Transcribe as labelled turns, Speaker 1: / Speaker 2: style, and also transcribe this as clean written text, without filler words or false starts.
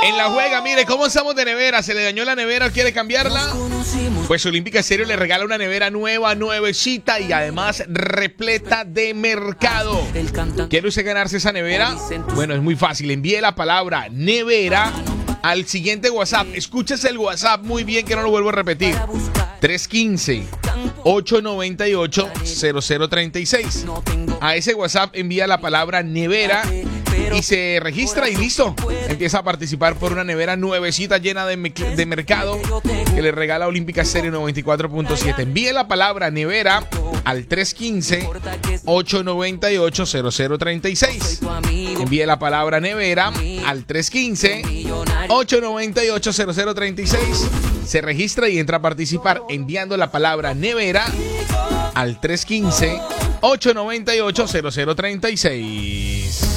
Speaker 1: En la juega, mire, ¿cómo estamos de nevera? ¿Se le dañó la nevera o quiere cambiarla? Pues Olímpica Estéreo le regala una nevera nueva, nuevecita y además repleta de mercado. ¿Quiere usted ganarse esa nevera? Bueno, es muy fácil. Envíe la palabra nevera al siguiente WhatsApp. Escúchese el WhatsApp muy bien, que no lo vuelvo a repetir. 315-898-0036. A ese WhatsApp envía la palabra nevera y se registra y listo. Empieza a participar por una nevera nuevecita llena de mercado que le regala Olímpica Estéreo 94.7. Envíe la palabra nevera al 315-898-0036. Envíe la palabra nevera al 315-898-0036. Se registra y entra a participar enviando la palabra nevera al 315-898-0036.